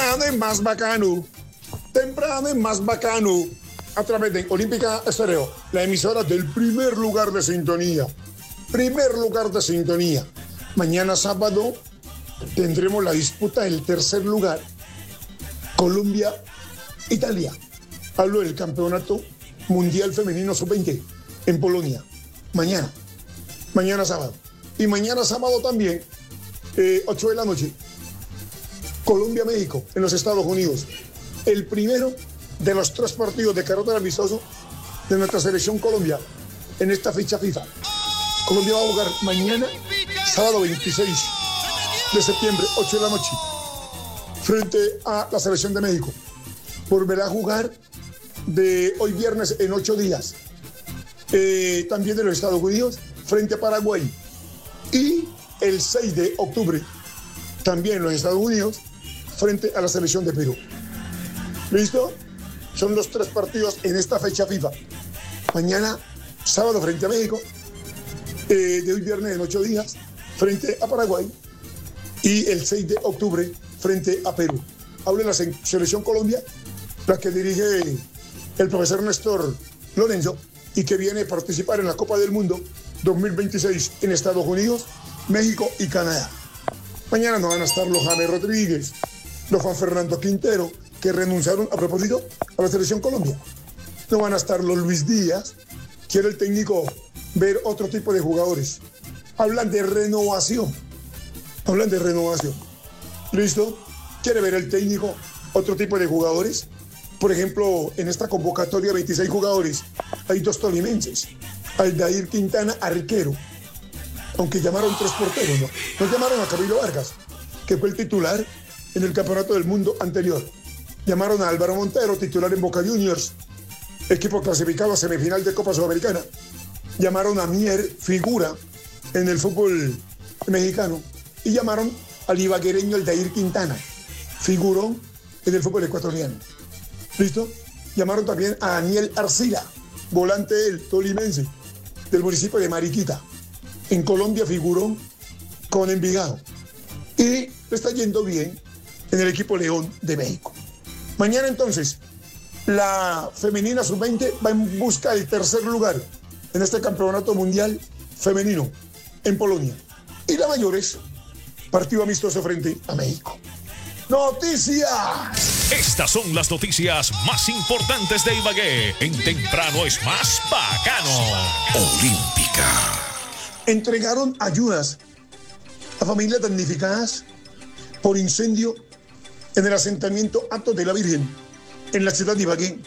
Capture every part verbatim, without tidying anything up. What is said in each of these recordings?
temprano es más bacano. Temprano es más bacano. A través de Olímpica Estéreo, la emisora del primer lugar de sintonía. Primer lugar de sintonía. Mañana sábado tendremos la disputa del tercer lugar. Colombia-Italia. Hablo del campeonato mundial femenino sub veinte en Polonia. Mañana. Mañana sábado. Y mañana sábado también, eh, ocho de la noche, Colombia-México en los Estados Unidos. El primero de los tres partidos de carácter amistoso de nuestra selección Colombia en esta fecha FIFA. Colombia va a jugar mañana, sábado veintiséis de septiembre, ocho de la noche, frente a la selección de México. Volverá a jugar de hoy viernes en ocho días. Eh, también de los Estados Unidos, frente a Paraguay. Y el seis de octubre, también en los Estados Unidos, frente a la selección de Perú. ¿Listo? Son los tres partidos en esta fecha FIFA. Mañana, sábado, frente a México. Eh, de hoy viernes en ocho días, frente a Paraguay. Y el seis de octubre, frente a Perú. Habla la selección Colombia, la que dirige el profesor Néstor Lorenzo y que viene a participar en la Copa del Mundo dos mil veintiséis en Estados Unidos, México y Canadá. Mañana no van a estar los James Rodríguez, los Juan Fernando Quintero, que renunciaron a propósito a la selección Colombia. No van a estar los Luis Díaz. Quiere el técnico ver otro tipo de jugadores. Hablan de renovación. Hablan de renovación. ¿Listo? Quiere ver el técnico otro tipo de jugadores. Por ejemplo, en esta convocatoria, veintiséis jugadores, hay dos tolimenses. Aldair Quintana, arquero. Aunque llamaron tres porteros, ¿no? No llamaron a Camilo Vargas, que fue el titular en el Campeonato del Mundo anterior. Llamaron a Álvaro Montero, titular en Boca Juniors, equipo clasificado a semifinal de Copa Sudamericana. Llamaron a Mier, figura en el fútbol mexicano. Y llamaron al ibaguereño Aldair Quintana, figurón en el fútbol ecuatoriano. ¿Listo? Llamaron también a Daniel Arcila, volante del tolimense, del municipio de Mariquita. En Colombia figuró con Envigado. Y le está yendo bien en el equipo León de México. Mañana entonces, la femenina sub veinte va en busca del tercer lugar en este campeonato mundial femenino en Polonia. Y la mayores, partido amistoso frente a México. ¡Noticias! Estas son las noticias más importantes de Ibagué. En Temprano es más bacano. Olímpica. Entregaron ayudas a familias damnificadas por incendio en el asentamiento Hatos de la Virgen, en la ciudad de Ibagué.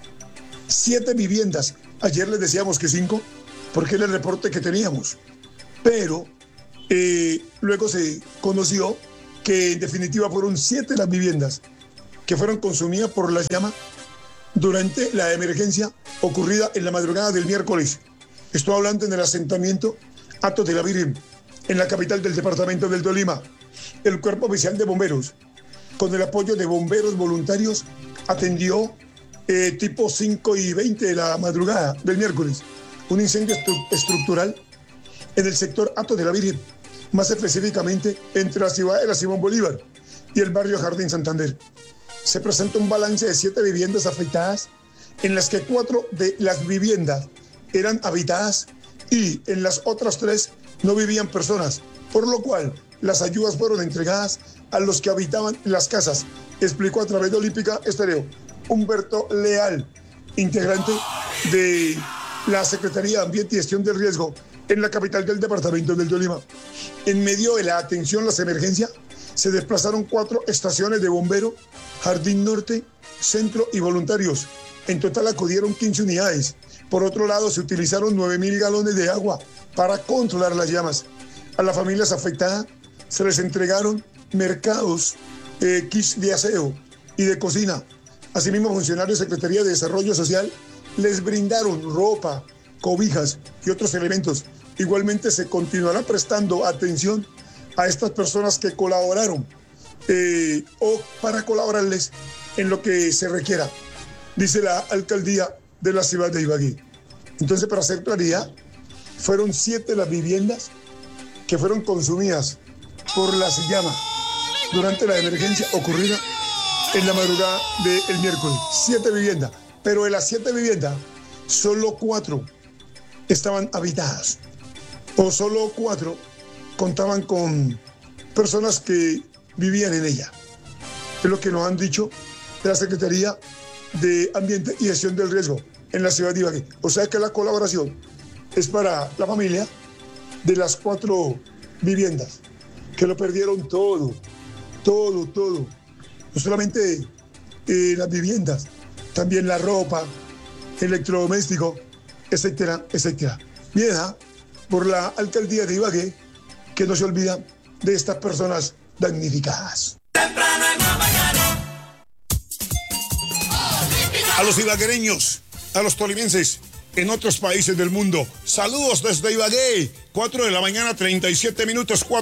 Siete viviendas. Ayer les decíamos que cinco, porque era el reporte que teníamos. Pero eh, luego se conoció que en definitiva fueron siete las viviendas que fueron consumidas por las llamas durante la emergencia ocurrida en la madrugada del miércoles. Estoy hablando en el asentamiento Hatos de la Virgen, en la capital del departamento del Tolima. El Cuerpo Oficial de Bomberos, con el apoyo de bomberos voluntarios, atendió eh, tipo cinco y veinte de la madrugada del miércoles un incendio estru- estructural en el sector Hatos de la Virgen, más específicamente entre la ciudad de la Simón Bolívar y el barrio Jardín Santander. Se presenta un balance de siete viviendas afectadas, en las que cuatro de las viviendas eran habitadas y en las otras tres no vivían personas, por lo cual las ayudas fueron entregadas a los que habitaban las casas, explicó a través de Olímpica Estéreo Humberto Leal, integrante de la Secretaría de Ambiente y Gestión del Riesgo en la capital del departamento del Tolima. En medio de la atención a las emergencias, se desplazaron cuatro estaciones de bombero, Jardín Norte, Centro y voluntarios. En total acudieron quince unidades. Por otro lado, se utilizaron nueve mil galones de agua para controlar las llamas. A las familias afectadas se les entregaron mercados, eh, kits de aseo y de cocina. Asimismo, funcionarios de Secretaría de Desarrollo Social les brindaron ropa, cobijas y otros elementos. Igualmente se continuará prestando atención a estas personas que colaboraron eh, o para colaborarles en lo que se requiera, dice la alcaldía de la ciudad de Ibagué. Entonces, para hacer claridad, fueron siete las viviendas que fueron consumidas por las llamas durante la emergencia ocurrida en la madrugada del miércoles. Siete viviendas. Pero de las siete viviendas, solo cuatro estaban habitadas. O solo cuatro contaban con personas que vivían en ella. Es lo que nos han dicho de la Secretaría de Ambiente y Gestión del Riesgo en la ciudad de Ibagué. O sea que la colaboración es para la familia de las cuatro viviendas que lo perdieron todo, todo, todo. No solamente eh, las viviendas, también la ropa, electrodoméstico, etcétera, etcétera. Vieja por la alcaldía de Ibagué, que no se olvida de estas personas damnificadas. A los ibaguereños, a los tolimenses, en otros países del mundo, saludos desde Ibagué, cuatro de la mañana, treinta y siete minutos.